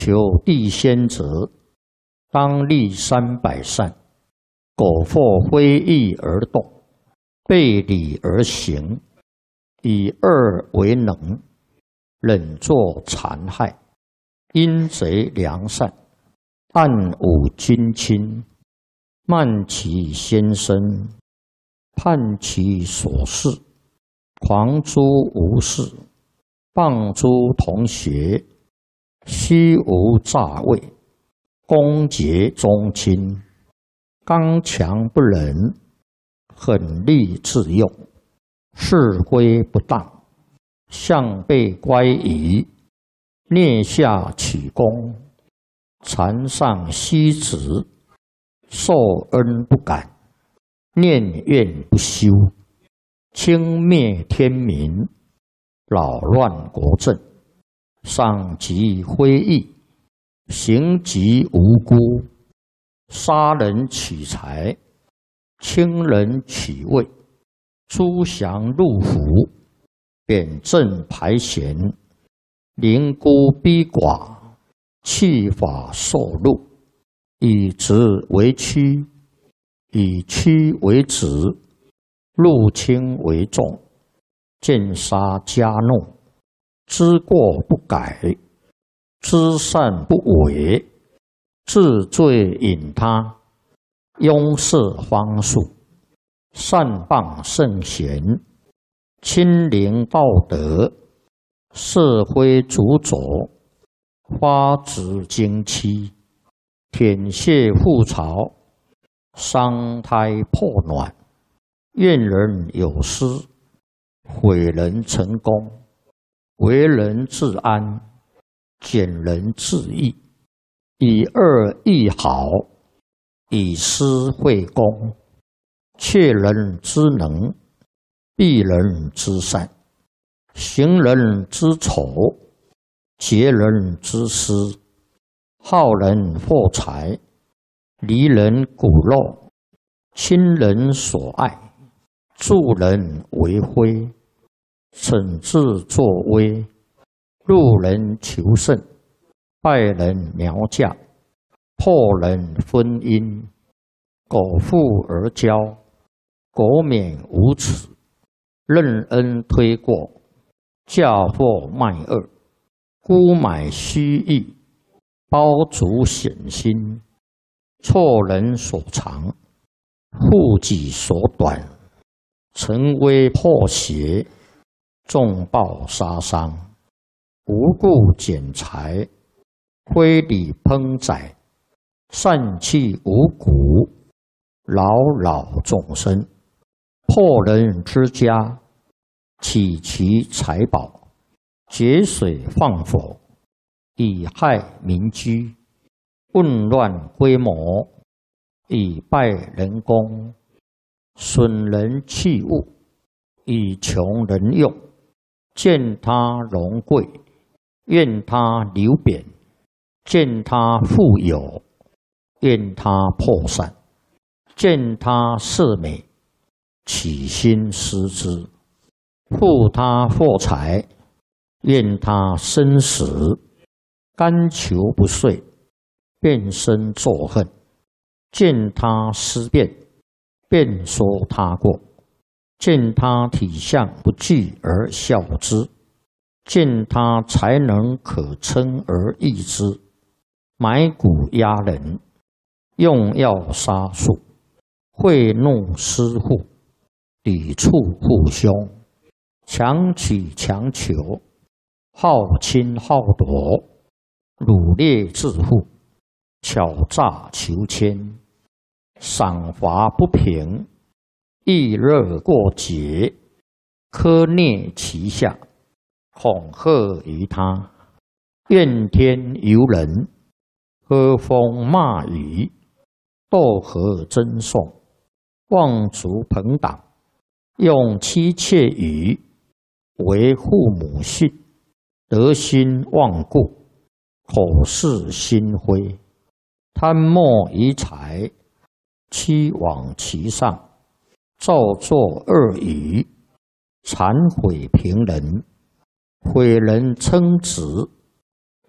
求地先者，当立300善。苟或非义而动，背礼而行，以恶为能，忍作残害，阴贼良善，暗侮君亲，慢其先生，叛其所事，狂诸无事，谤诸同学，虚无诈伪，攻讦宗亲，刚强不仁，狠戾自用，是非不当，向背乖疑，蹑下取功，残上息职，受恩不感，念怨不休，轻蔑天民，扰乱国政，伤及非义，行及无辜，杀人取财，轻人取位，诛降入府，贬正排贤，凌孤逼寡，弃法受禄，以直为屈，以屈为直，入轻为重，见杀加怒，知过不改，知善不为，治罪引他，庸涉方术，善谤圣贤，亲临道德，社会主佐，发指经期，舔血覆巢，伤胎破卵，怨人有失，毁人成功，为人自安，减人自义，以恶易好，以私会公，窃人之能，避人之善，行人之丑，劫人之私，好人获财，离人骨肉，亲人所爱，助人为非，惩治作威，入人求胜，败人苗嫁，破人婚姻，苟富而骄，苟免无耻，任恩推过，嫁祸卖恶，沽买虚意，包足险心，错人所长，护己所短，成威破邪，重暴杀伤，无故减财，非礼烹宰，散弃五谷，扰众生，破人之家，起其财宝，节水放火，以害民居，混乱规模，以败人功，损人器物，以穷人用，见他荣贵，怨他流贬，见他富有，怨他破散，见他色美，起心思之，负他获财，怨他生死，甘求不遂，变身作恨，见他思变，便说他过，见他体相不具而笑之，见他才能可称而易之，埋骨压人，用药杀术，贿赂施户，抵触父兄，强取强求，好侵好夺，掳掠致富，巧诈求迁，赏罚不平，易热过节，苛虐其下，恐吓于他，怨天尤人，喝风骂雨，斗和争讼，妄族朋党，用妻妾语，为父母信，德心忘故，口是心非，贪墨遗财，欺罔其上，造作恶语，谄毁平人，毁人称职，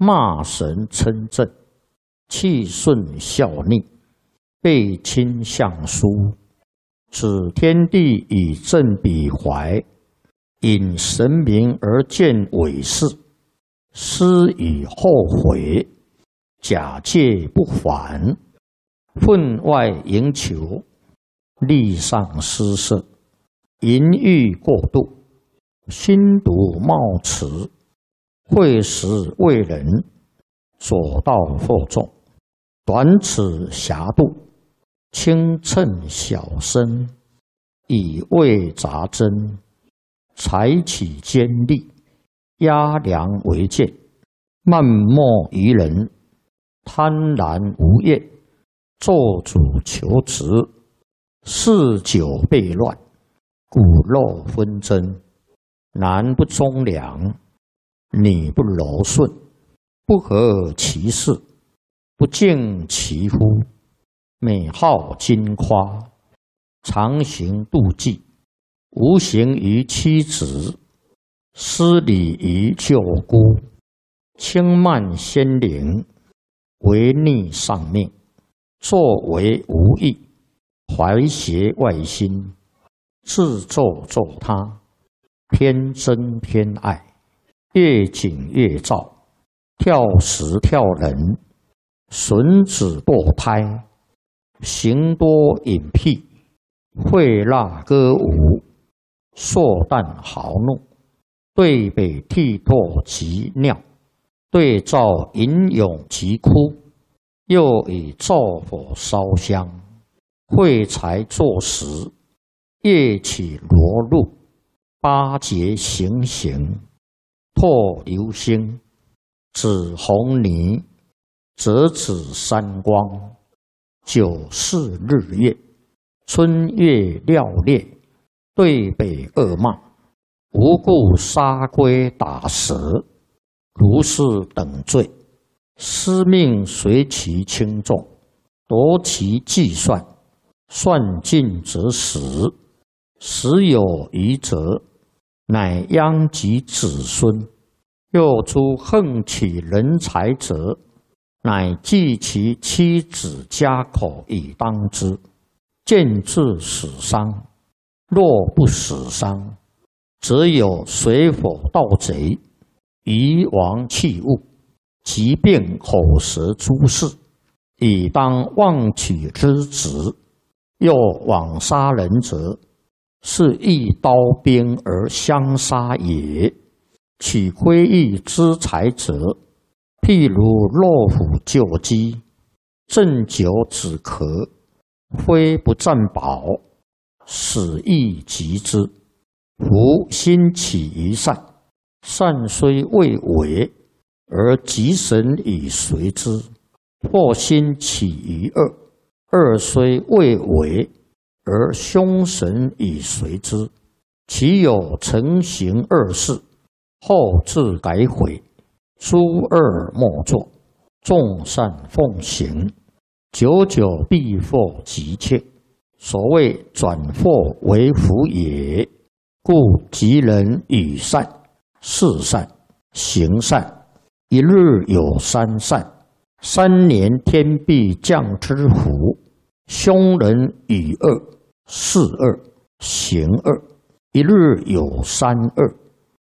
骂神嗔正，气顺效逆，背亲相疏，指天地以正彼怀，引神明而见伪事，思以后悔，假借不还，分外营求，力上失色，淫欲过度，心毒冒迟，会使为人，左道惑众，短尺狭度，轻称小身，以为杂针，采取尖利，压梁为剑，漫莫于人，贪婪无厌，做主求职，嗜酒悖乱，骨肉纷争，男不忠良，女不柔顺，不合其事，不敬其夫，美好矜夸，常行妒忌，无形于妻子，失礼于舅姑，轻慢先灵，违逆上命，作为无益，怀邪外心，自咒咒他，偏憎偏爱，越紧越躁，跳时跳人，损子堕胎，行多隐僻，会蜡歌舞，硕诞豪怒，对北涕唾及尿，对照吟咏及哭，又以灶火烧香，会财作食，夜起罗露，八节行刑，唾流星，指红泥，折指三光，九视日月，春月料烈，对北恶骂，无故杀龟打蛇，如是等罪，司命随其轻重，夺其计算，算尽则死，死有余则，乃殃及子孙。又诸横取人财者，乃计其妻子家口以当之，见至死伤。若不死伤，则有水火盗贼，夷王器物，疾病口舌诸事，以当妄取之职。又枉杀人者，是一刀兵而相杀也。取窥益之财者，譬如落虎救鸡，鸩酒止咳，非不占宝，死亦及之。夫心起于善，善虽未为，而吉神以随之；或心起于恶，恶虽未为，而凶神以随之。其有成行恶事，后自改悔，诸恶莫作，众善奉行，久久必获吉切。所谓转祸为福也。故吉人与善、事善、行善，一日有三善，3年天必降之福。凶人与恶、事恶、行恶，一日有3恶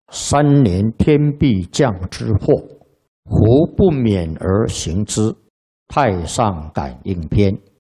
，3年天必降之祸。胡不免而行之。太上感应篇。